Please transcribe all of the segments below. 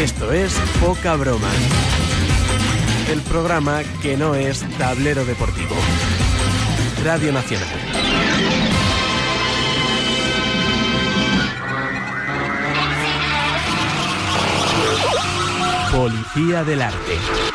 Esto es Poca Broma, el programa que no es tablero deportivo. Radio Nacional. Policía del Arte.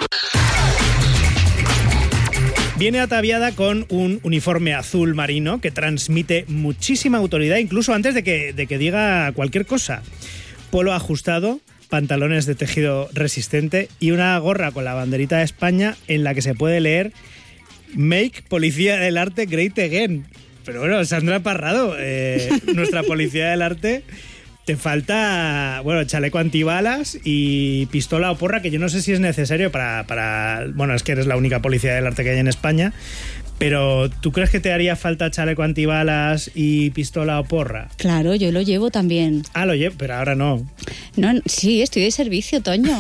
Viene ataviada con un uniforme azul marino que transmite muchísima autoridad, incluso antes de que diga cualquier cosa. Polo ajustado, pantalones de tejido resistente y una gorra con la banderita de España en la que se puede leer Make Policía del Arte Great Again. Pero bueno, Sandra Parrado, nuestra Policía del Arte, te falta, bueno, chaleco antibalas y pistola o porra, que yo no sé si es necesario para... Bueno, es que eres la única Policía del Arte que hay en España, pero ¿tú crees que te haría falta chaleco antibalas y pistola o porra? Claro, yo lo llevo también. Ah, lo llevo, pero ahora no. No, sí, estoy de servicio, Toño.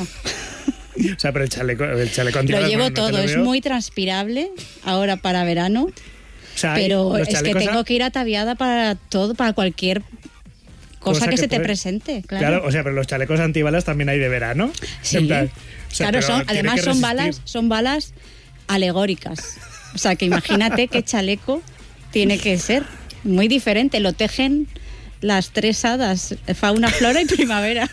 O sea, pero el chaleco antibalas... Lo llevo no todo, es muy transpirable ahora para verano, o sea, pero es que tengo que ir ataviada para todo, para cualquier cosa que se te presente. Claro, o sea, pero los chalecos antibalas también hay de verano. Sí, en plan, o sea, claro, además resistir. son balas alegóricas. O sea, que imagínate qué chaleco tiene que ser. Muy diferente, lo tejen las tres hadas, fauna, flora y primavera.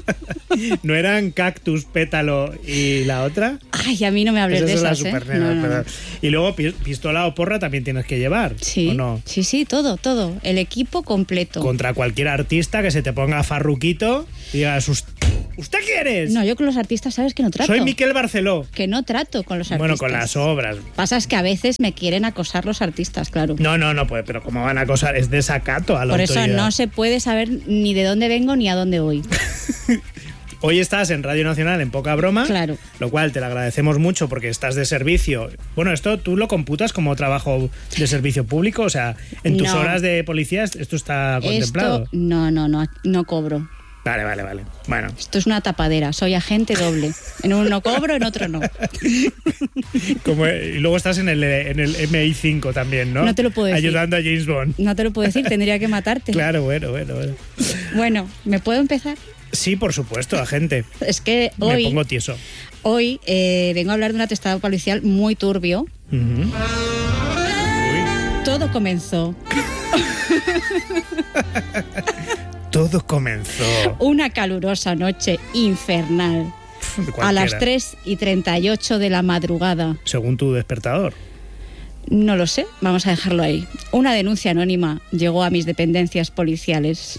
¿No eran cactus, pétalo y la otra? Ay, a mí no me hables de esas, es la no. Y luego pistola o porra también tienes que llevar, sí, ¿o no? Sí, todo. El equipo completo. Contra cualquier artista que se te ponga farruquito y digas, ¿usted quién es? No, yo con los artistas, ¿sabes que no trato? Soy Miquel Barceló. Que no trato con los artistas. Bueno, con las obras. Pasa es que a veces me quieren acosar los artistas, claro. No puede, pero ¿cómo van a acosar? Es desacato a la Por autoridad. eso no se puede saber ni de dónde vengo ni a dónde voy. Hoy estás en Radio Nacional en Poca Broma, claro. Lo cual te lo agradecemos mucho porque estás de servicio. Bueno, ¿esto tú lo computas como trabajo de servicio público? O sea, en tus horas de policía esto está contemplado. No cobro. Vale. Bueno. Esto es una tapadera, soy agente doble. En uno cobro, en otro no. Y luego estás en el MI5 también, ¿no? No te lo puedo decir. Ayudando a James Bond. No te lo puedo decir, tendría que matarte. Claro, bueno. Bueno, ¿me puedo empezar? Sí, por supuesto, agente. Es que hoy... Me pongo tieso. Hoy vengo a hablar de un atestado policial muy turbio. Uh-huh. Todo comenzó. Todo comenzó. Una calurosa noche infernal. A las 3:38 de la madrugada. Según tu despertador. No lo sé, vamos a dejarlo ahí. Una denuncia anónima llegó a mis dependencias policiales.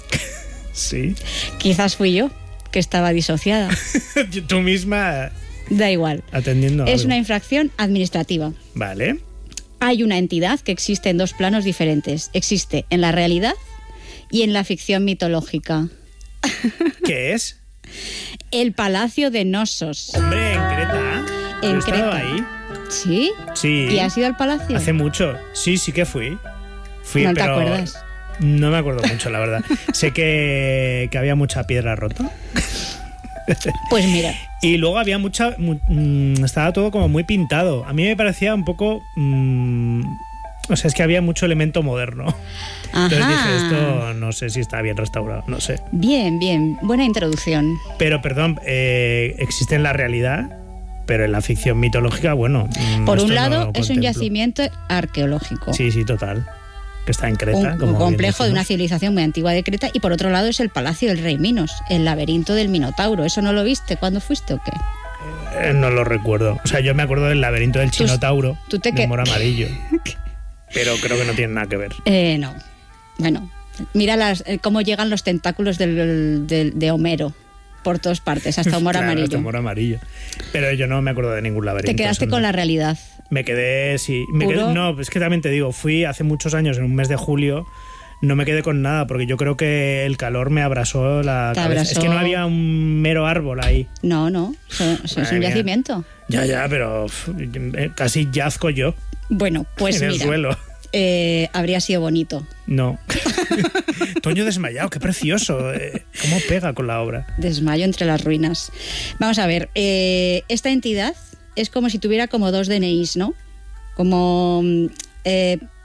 Sí. Quizás fui yo, que estaba disociada. Tú misma... Da igual. Atendiendo Es algo. una infracción administrativa. Vale. Hay una entidad que existe en dos planos diferentes. Existe en la realidad y en la ficción mitológica. ¿Qué es? El Palacio de Nosos. Hombre, en Creta. En ¿Has estado Creta. ahí? ¿Sí? Sí. ¿Y has ido al palacio? Hace mucho. Sí que fui. ¿No te pero acuerdas? No me acuerdo mucho, la verdad. Sé que había mucha piedra rota. Pues mira. Y luego había estaba todo como muy pintado. A mí me parecía un poco... o sea, es que había mucho elemento moderno. Ajá. Entonces dije, esto no sé si está bien restaurado, no sé. Bien. Buena introducción. Pero, perdón, existe en la realidad, pero en la ficción mitológica, bueno... Por un esto lado, no es un contemplo. yacimiento arqueológico. Sí, total. Que está en Creta. Un como complejo de bien una decimos. civilización muy antigua de Creta. Y por otro lado es el Palacio del Rey Minos, el laberinto del Minotauro. ¿Eso no lo viste cuando fuiste o qué? No lo recuerdo. O sea, yo me acuerdo del laberinto del Chinotauro, tú te de Moro Amarillo. Pero creo que no tiene nada que ver. No. Bueno, mira cómo llegan los tentáculos de Homero por todas partes, hasta Moro Amarillo. Hasta Moro Amarillo. Pero yo no me acuerdo de ningún laberinto. Te quedaste con la realidad. Me quedé, sí. ¿Puro? No, es que también te digo, fui hace muchos años, en un mes de julio, no me quedé con nada, porque yo creo que el calor me abrasó la cabeza. Abrasó. Es que no había un mero árbol ahí. No, eso es Madre un mía. yacimiento. Ya, pero casi yazco yo Bueno, pues en el mira, suelo. habría sido bonito. No. Toño desmayado, qué precioso. ¿Cómo pega con la obra? Desmayo entre las ruinas. Vamos a ver, esta entidad es como si tuviera como dos DNIs, ¿no? Como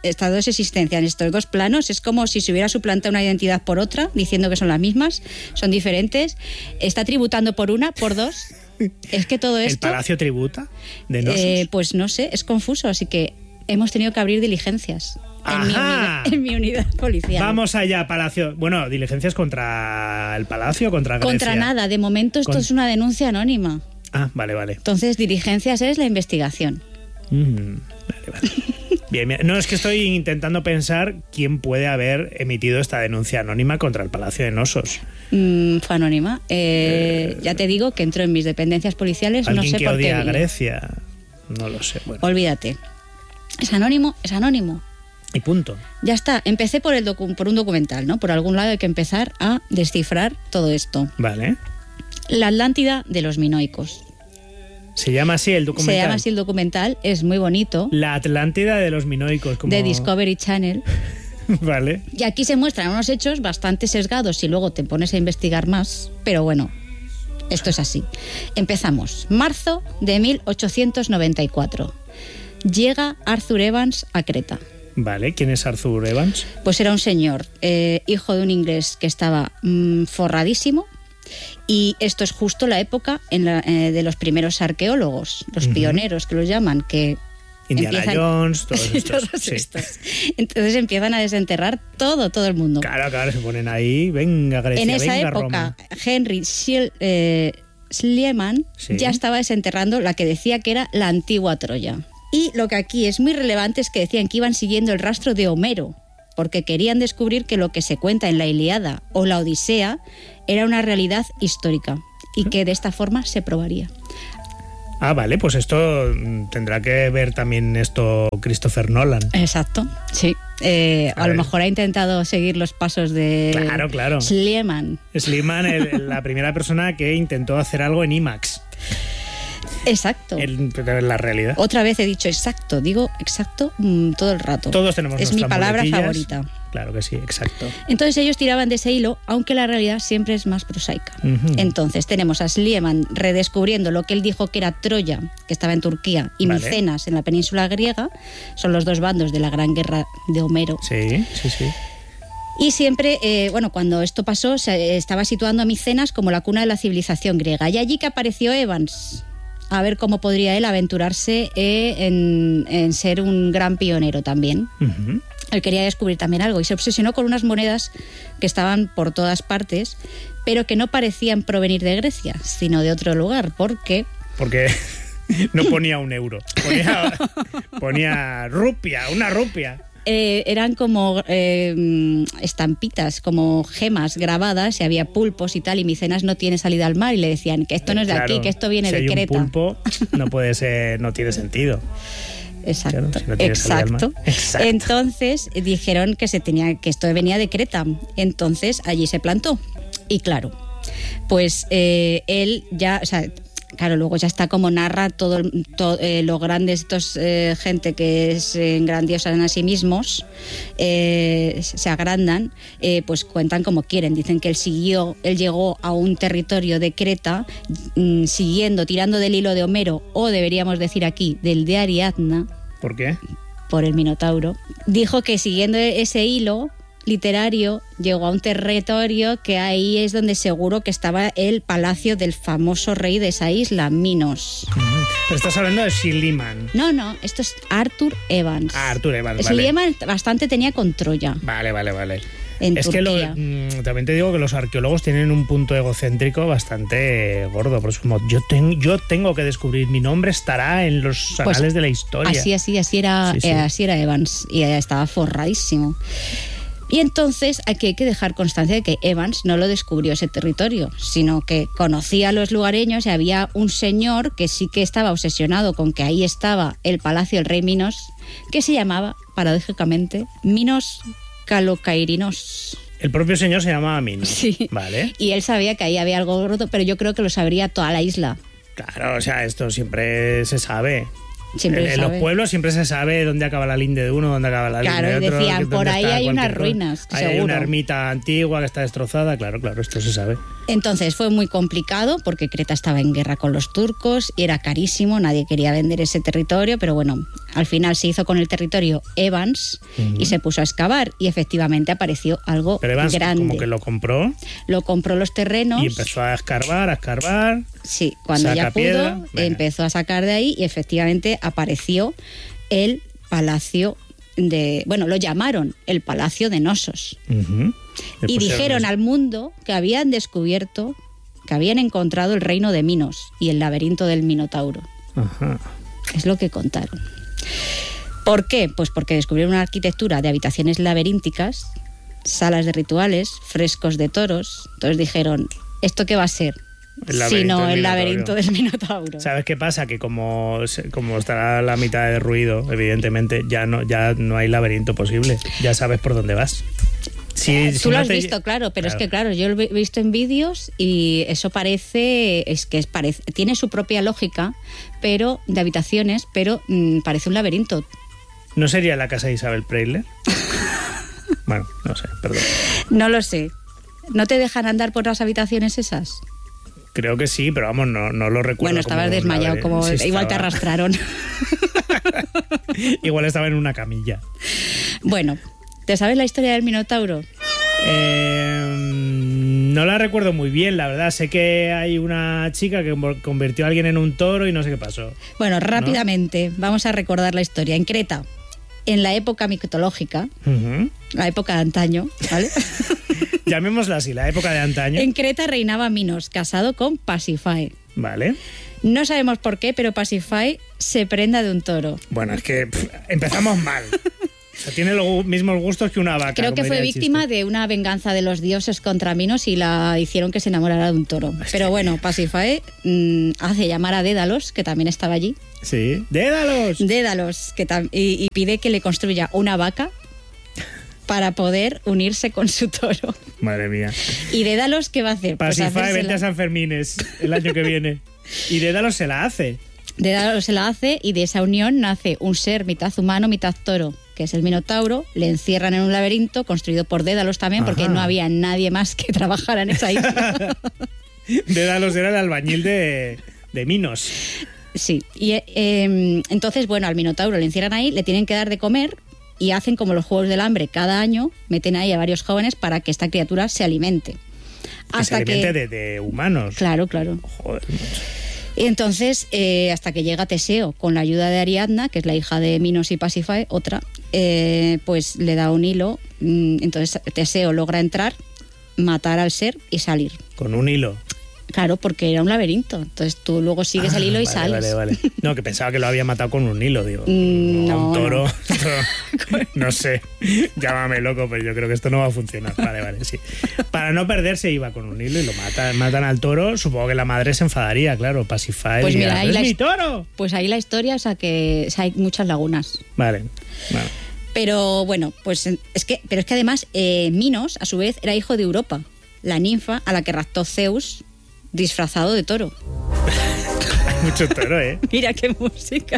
estas dos existencias en estos dos planos, es como si se hubiera suplantado una identidad por otra, diciendo que son las mismas, son diferentes, está tributando por una, por dos. Es que todo esto... ¿El Palacio tributa de Knossos? Pues no sé, es confuso, así que hemos tenido que abrir diligencias en mi unidad policial. Vamos allá, Palacio. Bueno, diligencias contra el Palacio, contra Grecia. Contra nada, de momento esto es una denuncia anónima. Ah, vale. Entonces, diligencias es la investigación. Vale. Bien. No, es que estoy intentando pensar quién puede haber emitido esta denuncia anónima contra el Palacio de Knossos. Fue anónima. Ya te digo que entró en mis dependencias policiales, no sé por qué. ¿Alguien que odia a Grecia? No lo sé. Bueno. Olvídate. Es anónimo. Y punto. Ya está. Empecé por un documental, ¿no? Por algún lado hay que empezar a descifrar todo esto. Vale. La Atlántida de los minoicos. ¿Se llama así el documental? Se llama así el documental, es muy bonito. La Atlántida de los minoicos. Como... De Discovery Channel. Vale. Y aquí se muestran unos hechos bastante sesgados si luego te pones a investigar más, pero bueno, esto es así. Empezamos. Marzo de 1894. Llega Arthur Evans a Creta. Vale, ¿quién es Arthur Evans? Pues era un señor, hijo de un inglés que estaba forradísimo. Y esto es justo la época de los primeros arqueólogos, los pioneros que los llaman, que Indiana Jones, todos estos. Entonces empiezan a desenterrar todo el mundo. Claro, se ponen ahí, venga Grecia, en esa venga época, Roma. Henry Schliemann ya estaba desenterrando la que decía que era la antigua Troya. Y lo que aquí es muy relevante es que decían que iban siguiendo el rastro de Homero, porque querían descubrir que lo que se cuenta en la Ilíada o la Odisea era una realidad histórica y que de esta forma se probaría. Ah, vale, pues esto tendrá que ver también esto Christopher Nolan. Exacto, sí. A lo mejor ha intentado seguir los pasos de claro. Schliemann. Schliemann, la primera persona que intentó hacer algo en IMAX. Exacto. En la realidad. Otra vez he dicho exacto, digo exacto todo el rato. Todos tenemos es mi palabra muletillas. favorita. Claro que sí, exacto. Entonces ellos tiraban de ese hilo, aunque la realidad siempre es más prosaica. Entonces tenemos a Schliemann redescubriendo lo que él dijo que era Troya, que estaba en Turquía, y Micenas en la península griega. Son los dos bandos de la gran guerra de Homero. Sí. Y siempre, cuando esto pasó, se estaba situando a Micenas como la cuna de la civilización griega. Y allí que apareció Evans, a ver cómo podría él aventurarse en ser un gran pionero también. Él quería descubrir también algo y se obsesionó con unas monedas que estaban por todas partes, pero que no parecían provenir de Grecia, sino de otro lugar. Porque no ponía un euro, ponía una rupia. Eran como estampitas, como gemas grabadas, y había pulpos y tal, y Micenas no tiene salida al mar, y le decían que esto no es de aquí, que esto viene de Creta. Un pulpo no puede ser, no tiene sentido. Exacto, claro, si no tiene salida al mar. Exacto. Entonces dijeron que esto venía de Creta, entonces allí se plantó. Y claro, pues él ya, claro, luego ya está como narra todo lo grandes estos gente que se engrandiosan a sí mismos, se agrandan, pues cuentan como quieren. Dicen que él llegó a un territorio de Creta tirando del hilo de Homero, o deberíamos decir aquí, del de Ariadna. ¿Por qué? Por el Minotauro. Dijo que siguiendo ese hilo literario llegó a un territorio que ahí es donde seguro que estaba el palacio del famoso rey de esa isla, Minos. Pero estás hablando de Schliemann. No, esto es Arthur Evans. Arthur Evans, Schliemann bastante tenía con Troya. Vale. En es Turquía. Que también te digo que los arqueólogos tienen un punto egocéntrico bastante gordo, porque es como, yo tengo que descubrir, mi nombre estará en los anales de la historia. Así era Evans, y estaba forradísimo. Y entonces aquí hay que dejar constancia de que Evans no lo descubrió ese territorio, sino que conocía a los lugareños, y había un señor que sí que estaba obsesionado con que ahí estaba el palacio del rey Minos, que se llamaba, paradójicamente, Minos Calocairinos. El propio señor se llamaba Minos. Sí. Vale. Y él sabía que ahí había algo roto, pero yo creo que lo sabría toda la isla. Claro, esto siempre se sabe. Siempre En los pueblos siempre se sabe dónde acaba la linde de uno, dónde acaba la linde de otro. Claro, decían, por ahí hay unas cosa. ruinas, Hay seguro. una ermita antigua que está destrozada, claro, esto se sabe. Entonces fue muy complicado porque Creta estaba en guerra con los turcos y era carísimo, nadie quería vender ese territorio, pero bueno, al final se hizo con el territorio Evans y se puso a excavar y efectivamente apareció algo Pero Evans grande. como que lo compró Lo compró los terrenos. y empezó a escarbar. Sí, cuando saca ya pudo, piedra, venga. empezó a sacar de ahí y efectivamente apareció el palacio de... Bueno, lo llamaron el Palacio de Nosos. Ujú. Le Y pusieron dijeron eso. al mundo que habían descubierto, que habían encontrado el reino de Minos y el laberinto del Minotauro. Ajá. Es lo que contaron. ¿Por qué? Pues porque descubrieron una arquitectura de habitaciones laberínticas, salas de rituales, frescos de toros. Entonces dijeron, ¿esto qué va a ser? El laberinto Sino del el Minotauro. laberinto del Minotauro. ¿Sabes qué pasa? Que como estará la mitad de ruido, evidentemente, ya no hay laberinto posible. Ya sabes por dónde vas. Si Tú lo no has te- visto, claro, pero es que claro, yo lo he visto en vídeos y eso parece, tiene su propia lógica, pero de habitaciones, pero parece un laberinto. ¿No sería la casa de Isabel Preisler? Bueno, no sé, perdón. No lo sé. ¿No te dejan andar por las habitaciones esas? Creo que sí, pero vamos, no lo recuerdo. Bueno, estabas como un desmayado, laberinto. como Sí, igual te estaba- arrastraron. Igual estaba en una camilla. Bueno, ¿te sabes la historia del Minotauro? No la recuerdo muy bien, la verdad. Sé que hay una chica que convirtió a alguien en un toro y no sé qué pasó. Bueno, rápidamente, vamos a recordar la historia. En Creta, en la época mitológica, Ujú. la época de antaño, ¿vale? Llamémosla así, la época de antaño. En Creta reinaba Minos, casado con Pasífae. Vale. No sabemos por qué, pero Pasífae se prenda de un toro. Bueno, es que empezamos mal. O sea, tiene los mismos gustos que una vaca. Creo como que fue diría el víctima chiste. de una venganza de los dioses contra Minos y la hicieron que se enamorara de un toro. Pero bueno, Pasífae hace llamar a Dédalos, que también estaba allí. Sí. ¡Dédalos! Dédalos, y pide que le construya una vaca para poder unirse con su toro. Madre mía. ¿Y Dédalos qué va a hacer? Pues Pasífae, hacérsela. vente a San Fermines el año que viene. Y Dédalos se la hace. Dédalos se la hace y de esa unión nace un ser mitad humano, mitad toro, que es el Minotauro. Le encierran en un laberinto construido por Dédalos también, porque Ajá. no había nadie más que trabajara en esa isla. Dédalos era el albañil de Minos. Sí, y entonces, bueno, al Minotauro le encierran ahí, le tienen que dar de comer y hacen como los Juegos del Hambre. Cada año meten ahí a varios jóvenes para que esta criatura se alimente. Que se alimente de humanos. Claro, claro. Joder, macho. Y entonces, hasta que llega Teseo, con la ayuda de Ariadna, que es la hija de Minos y Pasífae, otra, pues le da un hilo. Entonces Teseo logra entrar, matar al ser y salir. Con un hilo. Claro, porque era un laberinto. Entonces tú luego sigues el hilo y Vale, sales. Vale. No, que pensaba que lo había matado con un hilo, digo. No, un toro. no. No sé. Llámame loco, pero yo creo que esto no va a funcionar. Vale, sí. Para no perderse iba con un hilo y lo matan al toro. Supongo que la madre se enfadaría, claro. Pasífae. Pues diría, mira, ahí ¡es la mi his- toro! Pues ahí la historia, o sea que hay muchas lagunas. Vale. Bueno. Pero bueno, pues es que además Minos, a su vez, era hijo de Europa, la ninfa a la que raptó Zeus disfrazado de toro. Mucho toro, ¿eh? Mira qué música.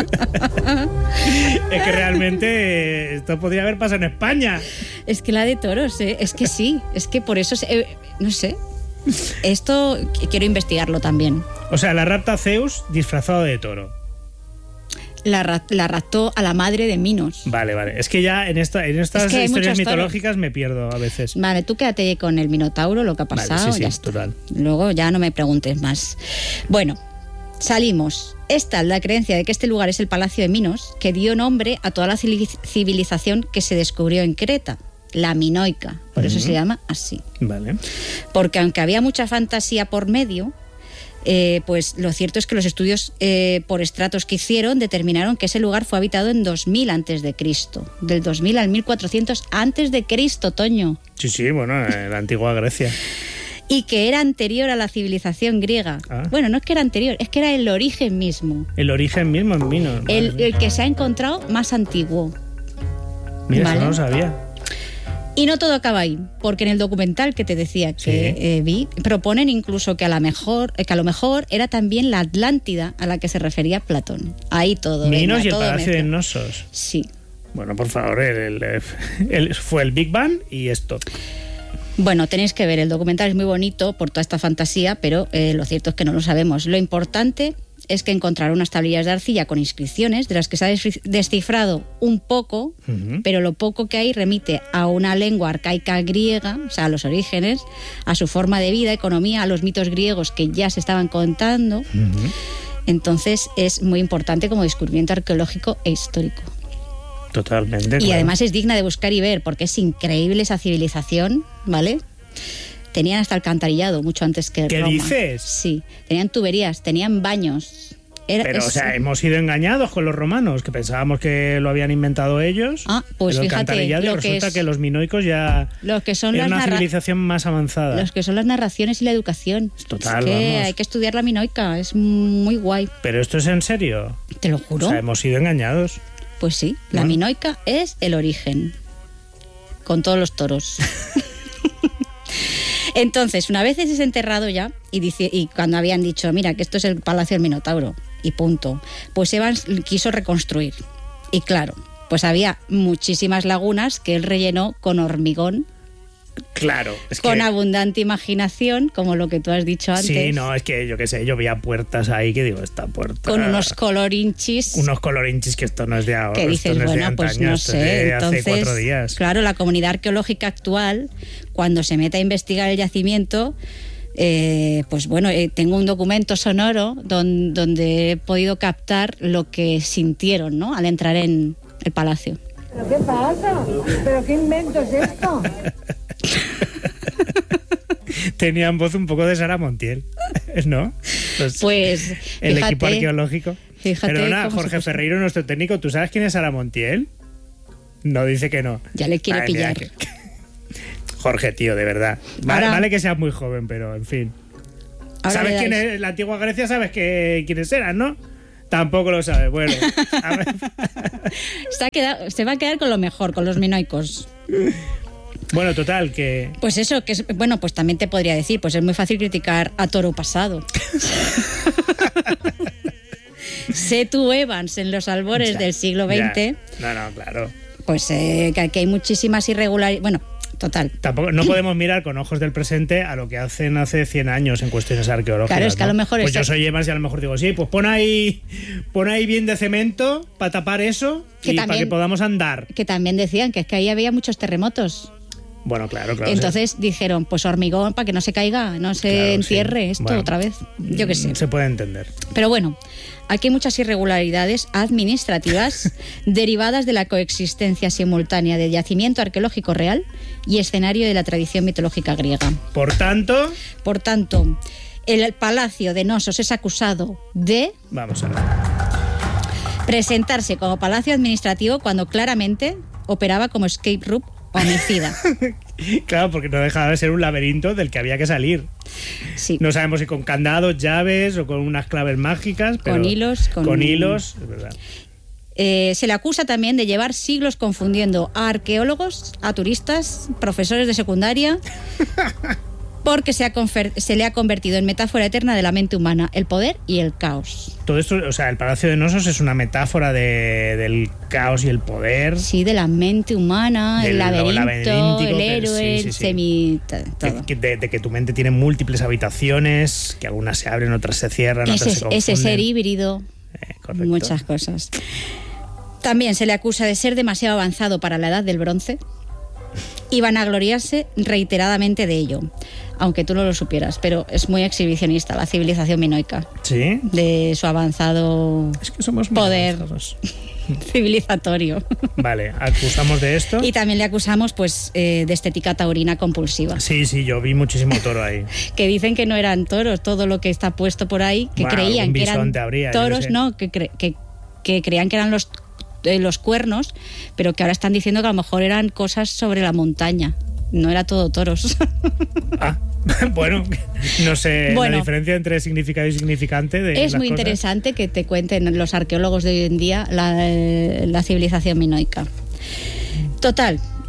Es que realmente esto podría haber pasado en España. Es que la de toros, es que sí, es que por eso, no sé. Esto quiero investigarlo también. O sea, la rapta Zeus disfrazado de toro. La raptó a la madre de Minos. Vale. Es que ya en estas Es que hay historias muchos toros. mitológicas me pierdo a veces. Vale, tú quédate con el Minotauro, lo que ha pasado, Vale, sí, ya sí, está. total. Luego ya no me preguntes más. Bueno, salimos. Esta es la creencia de que este lugar es el Palacio de Minos, que dio nombre a toda la civilización que se descubrió en Creta, la minoica. Por eso se llama así. Vale. Porque aunque había mucha fantasía por medio, pues lo cierto es que los estudios por estratos que hicieron determinaron que ese lugar fue habitado en 2000 antes de Cristo, del 2000 al 1400 antes de Cristo, Toño, Sí, bueno, en la antigua Grecia. y que era anterior a la civilización griega. Ah. Bueno, no es que era anterior, es que era el origen mismo, El origen mismo en Minos. el que se ha encontrado más antiguo. Mira, vale. eso no lo sabía. Y no todo acaba ahí, porque en el documental que te decía que vi, proponen incluso que a lo mejor era también la Atlántida a la que se refería Platón. Ahí todo. Minos y el todo Palacio mezcla. de Knossos. Sí. Bueno, por favor, fue el Big Bang y esto. Bueno, tenéis que ver, el documental es muy bonito por toda esta fantasía, pero lo cierto es que no lo sabemos. Lo importante es que encontraron unas tablillas de arcilla con inscripciones, de las que se ha descifrado un poco, pero lo poco que hay remite a una lengua arcaica griega, o sea, a los orígenes, a su forma de vida, economía, a los mitos griegos que ya se estaban contando. Entonces es muy importante como descubrimiento arqueológico e histórico. Totalmente. Y claro. además es digna de buscar y ver, porque es increíble esa civilización, ¿vale? Tenían hasta alcantarillado mucho antes que ¿Qué Roma. dices? Sí, tenían tuberías, tenían baños. Pero, o sea, hemos sido engañados con los romanos, que pensábamos que lo habían inventado ellos. Ah, pues el fíjate, alcantarillado, y lo que resulta es- que los minoicos ya los que son eran las una civilización más avanzada. los que son las narraciones y la educación. Total, es que vamos. hay que estudiar la minoica, es muy guay. Pero esto es en serio. Te lo O juro. sea, hemos sido engañados. Pues sí, la Bueno. minoica es el origen, con todos los toros. Entonces, una vez es enterrado ya, y cuando habían dicho, mira, que esto es el Palacio del Minotauro, y punto, pues Evans quiso reconstruir. Y claro, pues había muchísimas lagunas que él rellenó con hormigón, Claro. Es con que, abundante imaginación, como lo que tú has dicho antes. sí, no, es que yo qué sé, yo veía puertas ahí que digo, esta puerta... Con unos colorinchis. Unos colorinchis que esto no es de ahora. Que dices, esto no es de bueno, pues antaño, no esto es sé. de Entonces, hace 4 días. claro, la comunidad arqueológica actual, cuando se mete a investigar el yacimiento, pues bueno, tengo un documento sonoro donde he podido captar lo que sintieron, ¿no?, al entrar en el palacio. ¿Pero qué pasa? ¿Pero qué invento es esto? Tenían voz un poco de Sara Montiel, ¿no? Pues, el fíjate, equipo arqueológico. fíjate Perdona, cómo se Jorge puso. Ferreiro, nuestro técnico, ¿tú sabes quién es Sara Montiel? No, dice que no. Ya le quiere Ay, mira, pillar. Jorge, tío, de verdad. Ahora- Vale que seas muy joven, pero en fin. Ahora ¿Sabes le quién dais. es la antigua Grecia? ¿Sabes quiénes eran, no? Tampoco lo sabes. Bueno, a ver. Se va a quedar con lo mejor, con los minoicos. Bueno, total, que... Pues eso, que es, bueno, pues también te podría decir, pues es muy fácil criticar a Toro Pasado. Sé tú, Evans, en los albores Ya, del siglo XX, ya. No, claro. pues que aquí hay muchísimas irregularidades. Bueno, total. Tampoco, no podemos mirar con ojos del presente a lo que hacen hace 100 años en cuestiones arqueológicas. Claro, es que a ¿no? lo mejor Pues está- yo soy Evans y a lo mejor digo, sí, pues pon ahí bien de cemento para tapar eso Que y para también- que podamos andar. Que también decían que es que ahí había muchos terremotos. Bueno, claro. Entonces dijeron, pues hormigón para que no se caiga, no se Claro, entierre sí. esto Bueno, otra vez. Yo qué sé. Se puede entender. Pero bueno, aquí hay muchas irregularidades administrativas derivadas de la coexistencia simultánea de yacimiento arqueológico real y escenario de la tradición mitológica griega. Por tanto, Por tanto, el Palacio de Knossos es acusado de vamos a ver. presentarse como palacio administrativo cuando claramente operaba como escape room homicida. Claro, porque no dejaba de ser un laberinto del que había que salir. Sí. No sabemos si con candados, llaves o con unas claves mágicas. Pero Con hilos, Con hilos, es verdad. Se le acusa también de llevar siglos confundiendo a arqueólogos, a turistas, profesores de secundaria, porque se le ha convertido en metáfora eterna de la mente humana, el poder y el caos. Todo esto, o sea, el Palacio de Knossos es una metáfora del caos y el poder. Sí, de la mente humana, Del el laberinto, laberíntico, el héroe, sí, el sí. todo. De que tu mente tiene múltiples habitaciones, que algunas se abren, otras se cierran, otras se confunden. Ese ser híbrido, Correcto. muchas cosas. También se le acusa de ser demasiado avanzado para la edad del bronce y vanagloriarse reiteradamente de ello, aunque tú no lo supieras, pero es muy exhibicionista la civilización minoica, ¿Sí? de su avanzado Es que somos muy poder avanzados. civilizatorio. Vale, acusamos de esto. Y también le acusamos pues de estética taurina compulsiva, Sí, yo vi muchísimo toro ahí. que dicen que no eran toros, todo lo que está puesto por ahí, que Bueno, creían algún que eran bisonte habría, yo toros, qué sé. no, que creían que eran los cuernos, pero que ahora están diciendo que a lo mejor eran cosas sobre la montaña. No era todo toros. Ah, bueno, no sé Bueno. la diferencia entre significado y significante de Es las muy cosas. interesante que te cuenten los arqueólogos de hoy en día la civilización minoica. Total,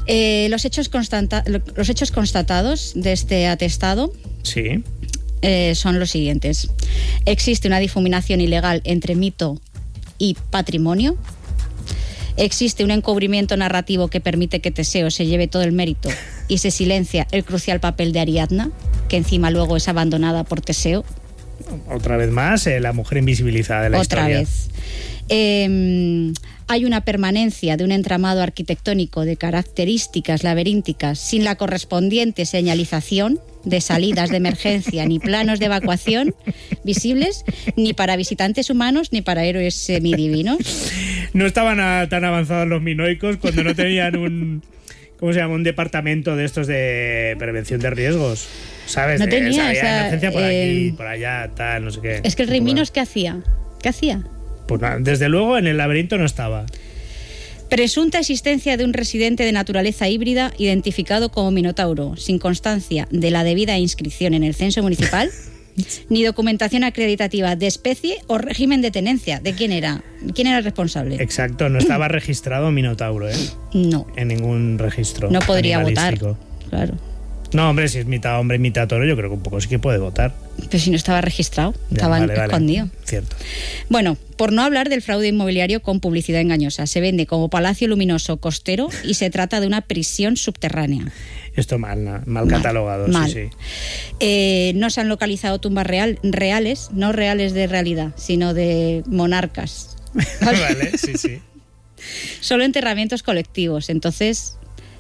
Los hechos constatados de este atestado Sí. son los siguientes. Existe una difuminación ilegal entre mito y patrimonio. Existe un encubrimiento narrativo que permite que Teseo se lleve todo el mérito y se silencia el crucial papel de Ariadna, que encima luego es abandonada por Teseo. Otra vez más, la mujer invisibilizada de la historia. Otra vez. Hay una permanencia de un entramado arquitectónico de características laberínticas sin la correspondiente señalización de salidas de emergencia ni planos de evacuación visibles ni para visitantes humanos ni para héroes semidivinos. No estaban tan avanzados los minoicos cuando no tenían un... ¿Cómo se llama? Un departamento de estos de prevención de riesgos. ¿Sabes? No tenía esa... emergencia por aquí, por allá, tal, no sé qué. Es que el rey Minos, ¿qué hacía? ¿Qué hacía? Pues nada, desde luego en el laberinto no estaba. Presunta existencia de un residente de naturaleza híbrida identificado como Minotauro, sin constancia de la debida inscripción en el censo municipal, ni documentación acreditativa de especie o régimen de tenencia. ¿De quién era? ¿Quién era el responsable? Exacto, no estaba registrado Minotauro, ¿eh? No. En ningún registro. No podría votar. animalístico. Claro. No, hombre, si es mitad hombre, mitad toro, yo creo que un poco sí que puede votar. Pero si no estaba registrado, estaba escondido. Cierto. Bueno, por no hablar del fraude inmobiliario con publicidad engañosa. Se vende como Palacio Luminoso Costero y se trata de una prisión subterránea. Esto mal catalogado, mal. Sí. No se han localizado tumbas reales, no reales de realidad, sino de monarcas. Vale, sí. Solo enterramientos colectivos. Entonces,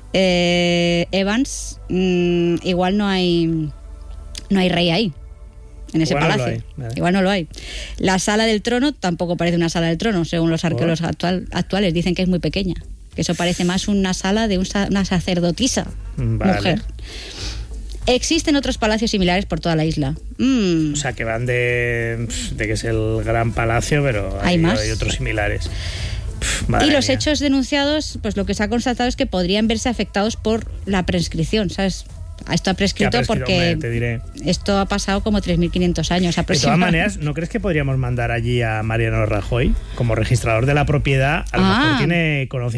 Evans, igual no hay rey ahí, en ese igual palacio. No vale. Igual no lo hay. La sala del trono tampoco parece una sala del trono, según los arqueólogos actuales. Dicen que es muy pequeña, que eso parece más una sala de una sacerdotisa mujer. Existen otros palacios similares por toda la isla. O sea, que van de que es el gran palacio, pero hay otros similares. Y los hechos denunciados, pues lo que se ha constatado es que podrían verse afectados por la prescripción, ¿sabes? Esto ha prescrito porque te diré. Esto ha pasado como 3.500 años aproximadamente. De todas maneras, ¿no crees que podríamos mandar allí a Mariano Rajoy como registrador de la propiedad? A lo mejor tiene conocimiento